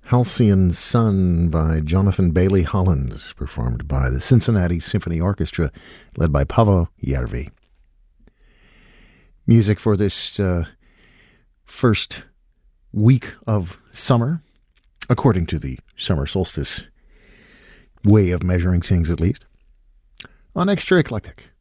Halcyon Sun by Jonathan Bailey Holland, performed by the Cincinnati Symphony Orchestra, led by Paavo Järvi. Music for this first week of summer, according to the summer solstice way of measuring things at least, on Extra Eclectic.